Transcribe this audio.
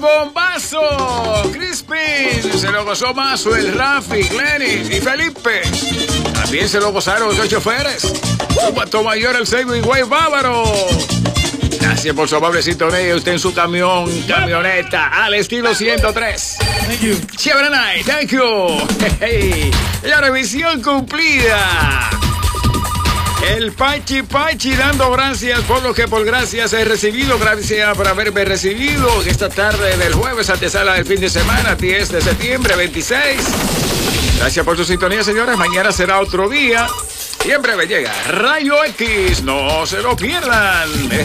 ¡Bombazo! Crispin, se lo gozó Mazo, el Rafi, Glenis y Felipe. También se lo gozaron los 2 choferes. Puerto Mayor, el Seibo y Güey Bávaro. Gracias por su amable sintonía. Usted en su camioneta, al estilo 103. Thank you. Chévere night, thank you. Hey, la revisión cumplida. El Pachi dando gracias por lo que por gracias he recibido. Gracias por haberme recibido esta tarde del jueves, antesala del fin de semana, 10 de septiembre, 26. Gracias por su sintonía, señores. Mañana será otro día. Y en breve llega Rayo X. No se lo pierdan.